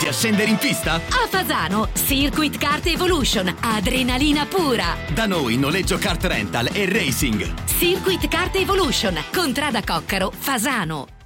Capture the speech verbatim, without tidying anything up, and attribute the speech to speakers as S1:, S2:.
S1: pronti a scendere in pista?
S2: A Fasano, Circuit Kart Evolution, adrenalina pura.
S1: Da noi noleggio kart rental e racing.
S2: Circuit Kart Evolution, Contrada Coccaro, Fasano.